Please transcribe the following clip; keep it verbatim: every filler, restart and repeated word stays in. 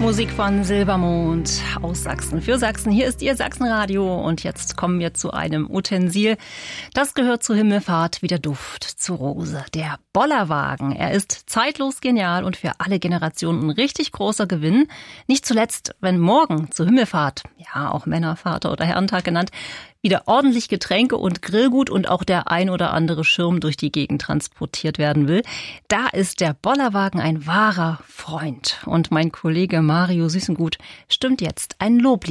Musik von Silbermond aus Sachsen für Sachsen. Hier ist Ihr Sachsenradio und jetzt kommen wir zu einem Utensil. Das gehört zur Himmelfahrt wie der Duft zur Rose. Der Bollerwagen. Er ist zeitlos genial und für alle Generationen ein richtig großer Gewinn. Nicht zuletzt, wenn morgen zur Himmelfahrt, ja auch Männervater oder Herrentag genannt, wieder ordentlich Getränke und Grillgut und auch der ein oder andere Schirm durch die Gegend transportiert werden will. Da ist der Bollerwagen ein wahrer Freund. Und mein Kollege Mario Süßengut stimmt jetzt ein Loblied